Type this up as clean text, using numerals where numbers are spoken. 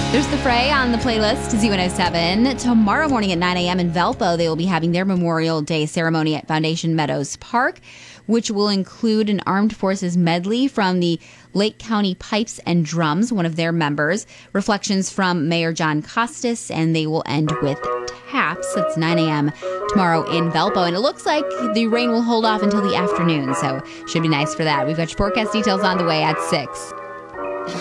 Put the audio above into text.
There's the Fray on the playlist, Z107. Tomorrow morning at 9 a.m. in Valpo, they will be having their Memorial Day ceremony at Foundation Meadows Park, which will include an Armed Forces medley from the Lake County Pipes and Drums, one of their members, reflections from Mayor John Costas, and they will end with taps. That's 9 a.m. tomorrow in Valpo, and it looks like the rain will hold off until the afternoon, so should be nice for that. We've got your forecast details on the way at 6.